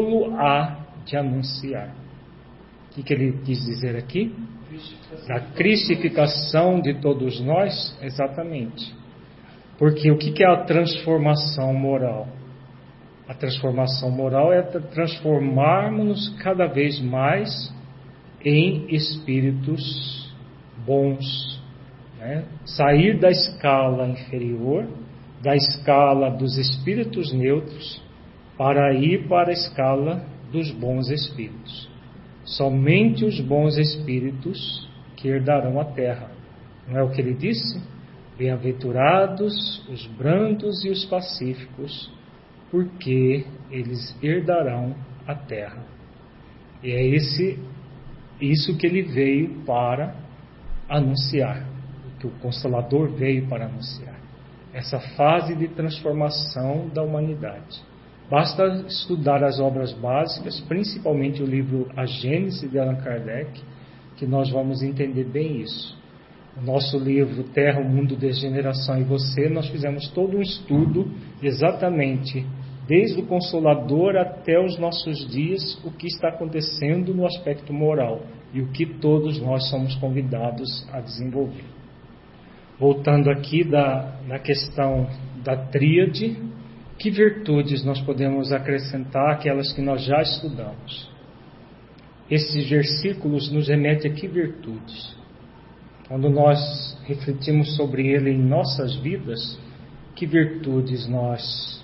tolo há de anunciar. O que ele quis dizer aqui? Da cristificação de todos nós? Exatamente. Porque o que é a transformação moral? A transformação moral é transformarmos-nos cada vez mais em espíritos bons, né? Sair da escala inferior, da escala dos espíritos neutros, para ir para a escala dos bons espíritos. Somente os bons espíritos que herdarão a terra. Não é o que ele disse? Bem-aventurados os brandos e os pacíficos, porque eles herdarão a terra. E é isso que ele veio para anunciar, que o Consolador veio para anunciar. Essa fase de transformação da humanidade. Basta estudar as obras básicas, principalmente o livro A Gênese de Allan Kardec, que nós vamos entender bem isso. O nosso livro Terra, o Mundo, Degeneração e Você, nós fizemos todo um estudo exatamente desde o Consolador até os nossos dias, o que está acontecendo no aspecto moral e o que todos nós somos convidados a desenvolver. Voltando aqui na questão da tríade, que virtudes nós podemos acrescentar àquelas que nós já estudamos? Esses versículos nos remetem a que virtudes? Quando nós refletimos sobre ele em nossas vidas, que virtudes nós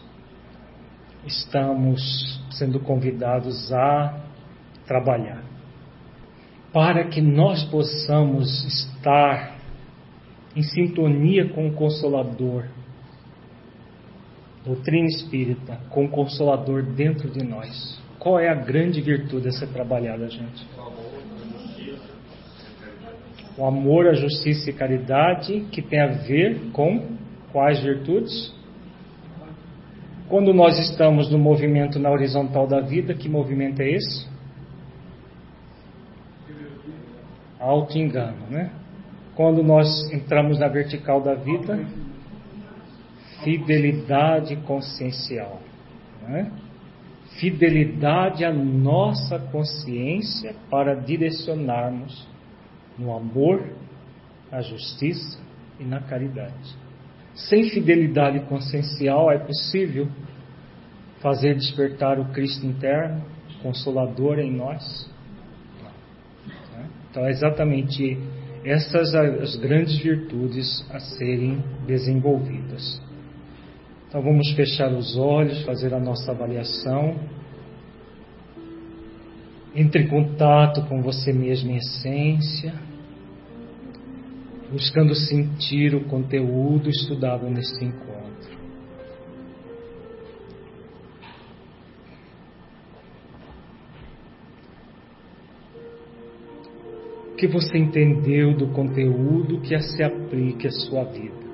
estamos sendo convidados a trabalhar? Para que nós possamos estar em sintonia com o Consolador, doutrina espírita, com o Consolador dentro de nós. Qual é a grande virtude a ser trabalhada, gente? O amor, a justiça e caridade, que tem a ver com quais virtudes? Quando nós estamos no movimento na horizontal da vida, que movimento é esse? Auto-engano, né? Quando nós entramos na vertical da vida, fidelidade consciencial, né? Fidelidade à nossa consciência para direcionarmos no amor, na justiça e na caridade. Sem fidelidade consciencial é possível fazer despertar o Cristo interno, Consolador em nós? Não. Então é exatamente essas as grandes virtudes a serem desenvolvidas. Então vamos fechar os olhos, fazer a nossa avaliação. Entre em contato com você mesmo em essência, buscando sentir o conteúdo estudado neste encontro. O que você entendeu do conteúdo que se aplique à sua vida?